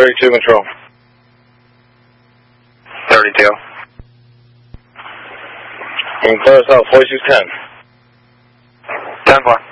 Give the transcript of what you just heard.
32 control. 32. And clear us out, 4610. 10-4.